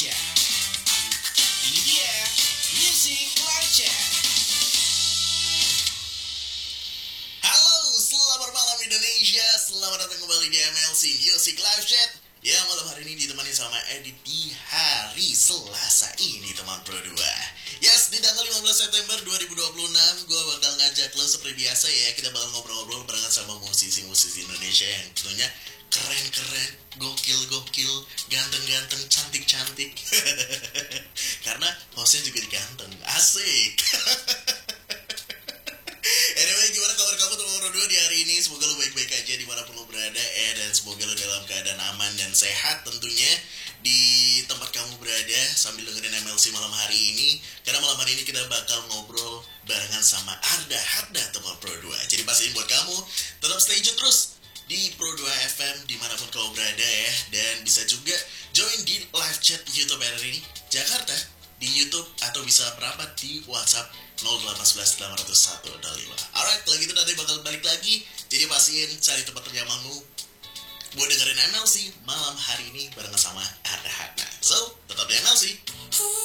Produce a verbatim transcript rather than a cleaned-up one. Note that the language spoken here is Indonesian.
Indonesia. Ini dia Music Live Chat. Halo, selamat malam Indonesia. Selamat datang kembali di M L C Music Live Chat. Ya, malam hari ini ditemani sama Edit di hari Selasa ini, teman Pro dua. Yes, di tanggal lima belas September dua ribu dua puluh enam, gue bakal ngajak lo seperti biasa ya. Kita bakal ngobrol-ngobrol barengan sama musisi-musisi Indonesia yang tentunya keren-keren, gokil-gokil, ganteng-ganteng, cantik-cantik. Karena hostnya juga diganteng, asik. Anyway, gimana kabar kamu teman Pro dua di hari ini? Semoga lo baik-baik aja dimanapun lo berada eh, dan semoga lo dalam keadaan aman dan sehat tentunya di tempat kamu berada sambil dengerin M L C malam hari ini. Karena malam hari ini kita bakal ngobrol barengan sama Arda Harda teman Pro dua. Jadi pastiin buat kamu tetap stay tune terus di Pro dua F M dimanapun kamu berada ya. Dan bisa juga join di live chat YouTube R R ini Jakarta di YouTube atau bisa merapat di WhatsApp nol delapan satu satu delapan nol satu nol lima. Alright, kalau gitu nanti bakal balik lagi. Jadi pastiin cari tempat ternyamanmu buat dengerin M L C malam hari ini barengan sama Arda Harda. So, tetap di M L C.